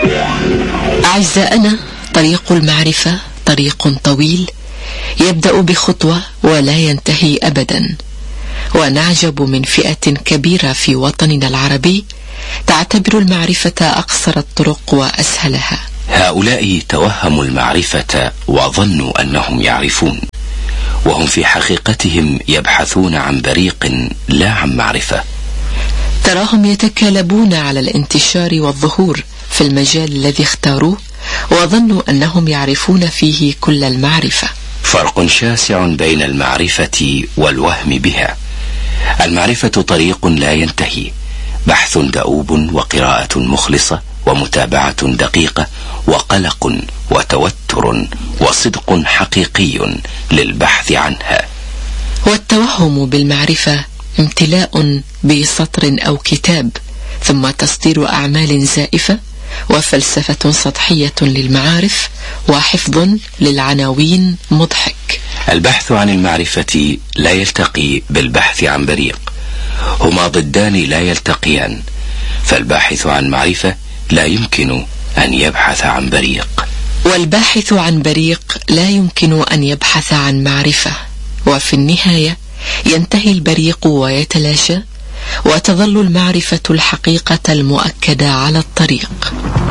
أعزائنا، طريق المعرفة طريق طويل يبدأ بخطوة ولا ينتهي أبدا، ونعجب من فئة كبيرة في وطننا العربي تعتبر المعرفة أقصر الطرق وأسهلها. هؤلاء توهموا المعرفة وظنوا أنهم يعرفون، وهم في حقيقتهم يبحثون عن بريق لا عن معرفة. تراهم يتكالبون على الانتشار والظهور في المجال الذي اختاروه، وظنوا أنهم يعرفون فيه كل المعرفة. فرق شاسع بين المعرفة والوهم بها. المعرفة طريق لا ينتهي، بحث دؤوب وقراءة مخلصة ومتابعة دقيقة وقلق وتوتر وصدق حقيقي للبحث عنها. والتوهم بالمعرفة امتلاء بسطر أو كتاب، ثم تصدير أعمال زائفة وفلسفة سطحية للمعارف وحفظ للعناوين مضحك. البحث عن المعرفة لا يلتقي بالبحث عن بريق، هما ضدان لا يلتقيان، فالباحث عن معرفة لا يمكن أن يبحث عن بريق، والباحث عن بريق لا يمكن أن يبحث عن معرفة، وفي النهاية ينتهي البريق ويتلاشى، وتظل المعرفة الحقيقة المؤكدة على الطريق.